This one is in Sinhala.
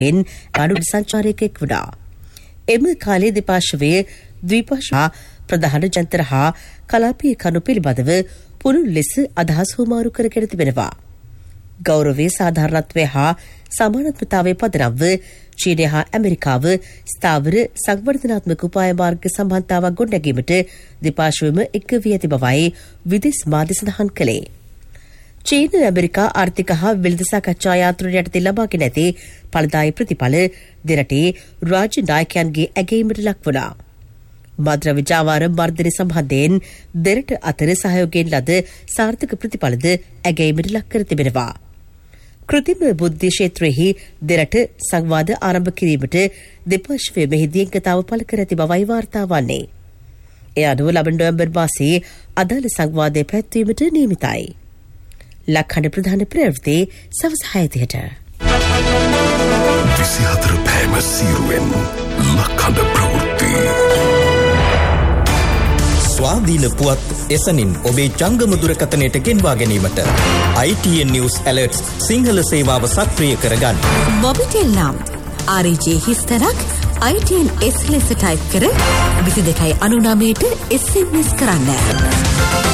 අනුර සංචාරකයෙක් වුණා. එම කාලයේ දෙපාර්ශ්වයේ ද්විපක්ෂ ප්‍රධාන ජන්තර හා කලාපීය කණු පිළිබඳව පුළුල් ලෙස අදහස් හුමාරු කරගෙන තිබෙනවා. ගෞරවයේ සාධාරණත්වය හා සමානත්වතාවයේ පදනම්ව චීනය හා ඇමරිකාව ස්ථාවර සංවර්ධනාත්මක උපාය මාර්ග සම්බන්ධතාවක් ගොඩනැගීමට දෙපාර්ශ්වයම එක් වී ඇති බවයි විදේශ මාධ්‍ය සඳහන් කළේ. චීන ඇමරිකා ආර්ථික හා වෙළඳ සාකච්ඡා යාන්ත්‍රණය යටතේ ලබාගෙන ඇති ඵලදායී ප්‍රතිඵල දෙරටේ රාජ්‍ය නායකයන්ගේ ඇගයීමට ලක් වුණා. මද්‍රව්‍ය ජාවාර වර්ධනය සම්බන්ධයෙන් දෙරට අතර සහයෝගයෙන් ලද සාර්ථක ප්‍රතිඵලද ඇගයීමට ලක් කර තිබෙනවා. කෘතිම බුද්ධි ක්ෂේත්‍රයෙහි දෙරට සංවාද ආරම්භ කිරීමට දෙපාර්ශ්වය මෙහිදී එකතාව පළ කර ඇති බවයි වාර්තා වන්නේ. එය අනුව ලබන නොවැම්බර් මාසයේ අදාළ සංවාදය පැවැත්වීමට නියමිතයි. ලක්හඬ ප්‍රධාන ප්‍රවෘත්ති සවස් 6:00ට. 24 පෑම සීරුවෙන් ලක්හඬ ප්‍රවෘත්ති. ස්වාධීන පුවත් එසනින් ඔබේ ජංගම දුරකථනයට ගෙන්වා ගැනීමට ITN News Alerts සිංහල සේවාව සක්‍රිය කරගන්න. මොබිටෙල් නම් RJ හිස්තරක් ITN S ලෙස ටයිප් කර 22.99ට SMS කරන්න.